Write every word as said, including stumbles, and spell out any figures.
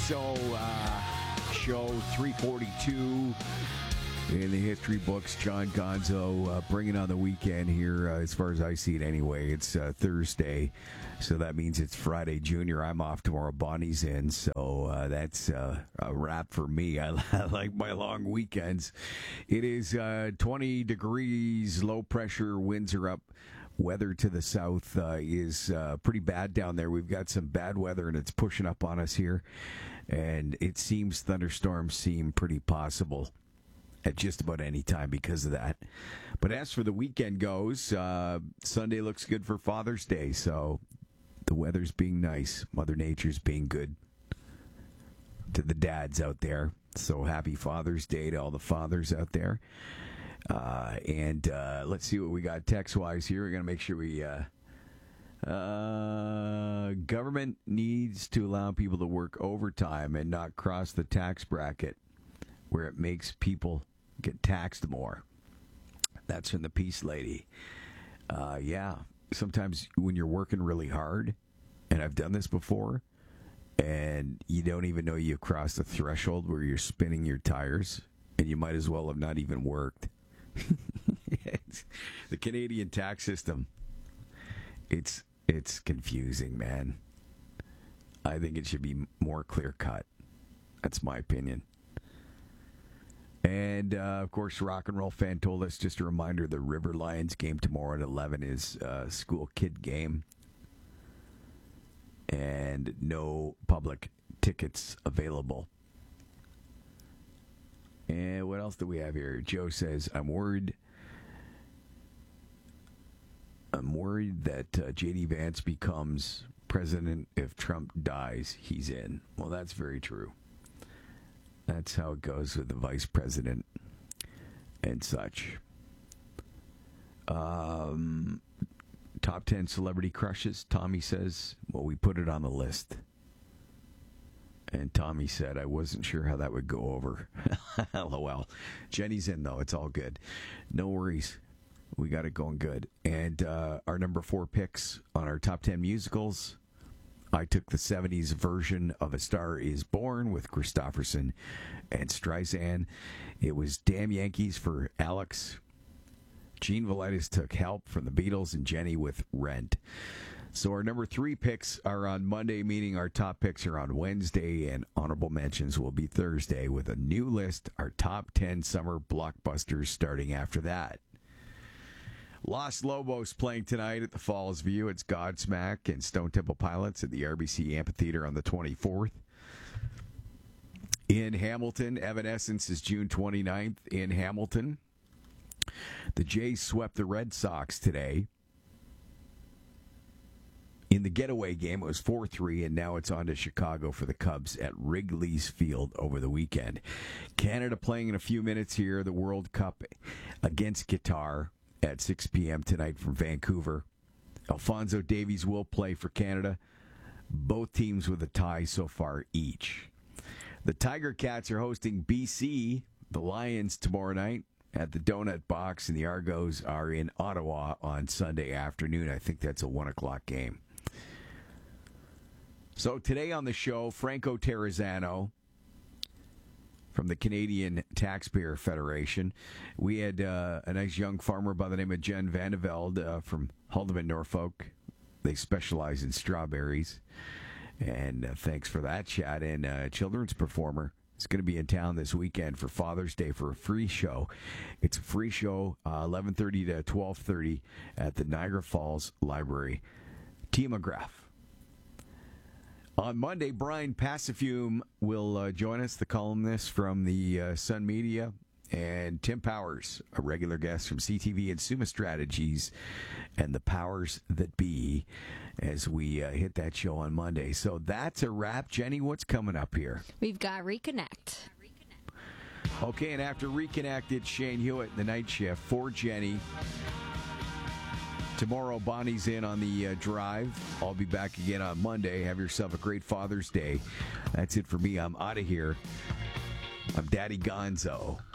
So, uh, show three forty-two in the history books. John Gonzo uh, bringing on the weekend here, uh, as far as I see it anyway. It's uh, Thursday, so that means it's Friday Junior. I'm off tomorrow. Bonnie's in, so uh, that's uh, a wrap for me. I, I like my long weekends. It is uh, twenty degrees, low pressure, winds are up. Weather to the south uh, is uh, pretty bad down there. We've got some bad weather, and it's pushing up on us here. And it seems thunderstorms seem pretty possible at just about any time because of that. But as for the weekend goes, uh, Sunday looks good for Father's Day. So the weather's being nice. Mother Nature's being good to the dads out there. So happy Father's Day to all the fathers out there. Uh, and uh, let's see what we got text-wise here. We're going to make sure we... Uh, uh, government needs to allow people to work overtime and not cross the tax bracket where it makes people get taxed more. That's from the Peace Lady. Uh, yeah, sometimes when you're working really hard, and I've done this before, and you don't even know you've crossed the threshold where you're spinning your tires, and you might as well have not even worked. The Canadian tax system, it's it's confusing, man. I think it should be more clear-cut. That's my opinion. And, uh, of course, Rock and Roll Fan told us, just a reminder, the River Lions game tomorrow at eleven is a school kid game. And no public tickets available. And what else do we have here? Joe says, I'm worried... I'm worried that uh, J D. Vance becomes president if Trump dies. He's in. Well, that's very true. That's how it goes with the vice president and such. Um, top ten celebrity crushes. Tommy says, well, we put it on the list. And Tommy said, I wasn't sure how that would go over. LOL. Jenny's in, though. It's all good. No worries. We got it going good. And uh, our number four picks on our top ten musicals. I took the seventies version of A Star Is Born with Christopherson and Streisand. It was Damn Yankees for Alex. Gene Velitis took Help from the Beatles, and Jenny with Rent. So our number three picks are on Monday, meaning our top picks are on Wednesday, and honorable mentions will be Thursday with a new list, our top ten summer blockbusters starting after that. Los Lobos playing tonight at the Falls View. It's Godsmack and Stone Temple Pilots at the R B C Amphitheater on the twenty-fourth. In Hamilton, Evanescence is June twenty-ninth in Hamilton. The Jays swept the Red Sox today. In the getaway game, it was four three, and now it's on to Chicago for the Cubs at Wrigley's Field over the weekend. Canada playing in a few minutes here, the World Cup against Qatar at six p.m. tonight from Vancouver. Alphonso Davies will play for Canada. Both teams with a tie so far each. The Tiger Cats are hosting B C, the Lions, tomorrow night at the Donut Box, and the Argos are in Ottawa on Sunday afternoon. I think that's a one o'clock game. So today on the show, Franco Terrazzano from the Canadian Taxpayer Federation. We had uh, a nice young farmer by the name of Jen Vandeveld uh, from Haldeman, Norfolk. They specialize in strawberries. And uh, thanks for that chat. And a uh, children's performer is going to be in town this weekend for Father's Day for a free show. It's a free show, uh, eleven thirty to twelve thirty at the Niagara Falls Library. T. McGrath. On Monday, Brian Passafume will uh, join us, the columnist from the uh, Sun Media, and Tim Powers, a regular guest from C T V and Summa Strategies, and the powers that be, as we uh, hit that show on Monday. So that's a wrap. Jenny, what's coming up here? We've got Reconnect. Okay, and after Reconnect, it's Shane Hewitt in the night shift for Jenny. Tomorrow, Bonnie's in on the uh, drive. I'll be back again on Monday. Have yourself a great Father's Day. That's it for me. I'm out of here. I'm Daddy Gonzo.